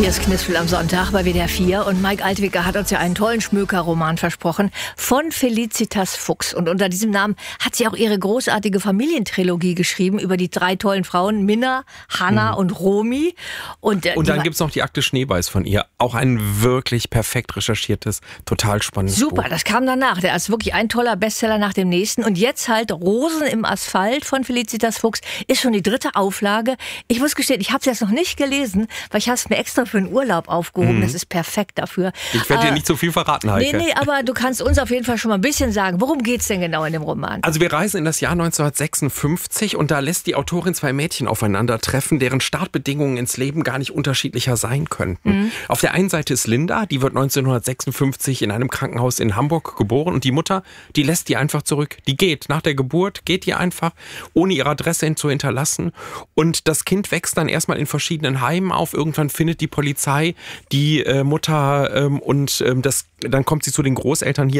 Hier ist Knistfel am Sonntag bei WDR 4 und Mike Altwicker hat uns ja einen tollen Schmöker-Roman versprochen von Felicitas Fuchs. Und unter diesem Namen hat sie auch ihre großartige Familientrilogie geschrieben über die 3 tollen Frauen, Minna, Hanna und Romy. Und dann gibt's noch die Akte Schneebeiß von ihr. Auch ein wirklich perfekt recherchiertes, total spannendes Buch. Super, das kam danach. Der ist wirklich ein toller Bestseller nach dem nächsten. Und jetzt halt Rosen im Asphalt von Felicitas Fuchs ist schon die 3. Auflage. Ich muss gestehen, ich habe es jetzt noch nicht gelesen, weil ich habe es mir extra für einen Urlaub aufgehoben. Das ist perfekt dafür. Ich werde dir nicht so viel verraten, Heike. Nee, aber du kannst uns auf jeden Fall schon mal ein bisschen sagen, worum geht's denn genau in dem Roman? Also wir reisen in das Jahr 1956 und da lässt die Autorin 2 Mädchen aufeinandertreffen, deren Startbedingungen ins Leben gar nicht unterschiedlicher sein könnten. Auf der einen Seite ist Linda, die wird 1956 in einem Krankenhaus in Hamburg geboren und die Mutter, die lässt die einfach zurück. Die geht nach der Geburt, geht die einfach, ohne ihre Adresse zu hinterlassen und das Kind wächst dann erstmal in verschiedenen Heimen auf. Irgendwann findet die Polizei die Mutter dann kommt sie zu den Großeltern hier